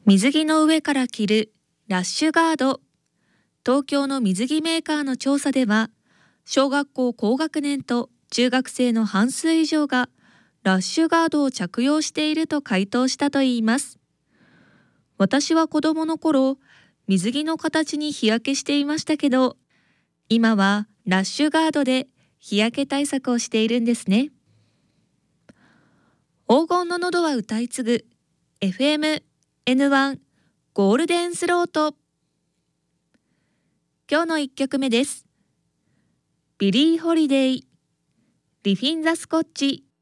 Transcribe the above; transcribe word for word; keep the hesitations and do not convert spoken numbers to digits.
水着の上から着るラッシュガード。東京の水着メーカーの調査では、小学校高学年と中学生の半数以上がラッシュガードを着用していると回答したといいます。私は子供の頃、水着の形に日焼けしていましたけど、今はラッシュガードで日焼け対策をしているんですね。黄金の喉は歌い継ぐ エフエムエヌワン ゴールデンスロート。今日のいっきょくめです。ビリー・ホリデイ、リフィン・ザ・スコッチ。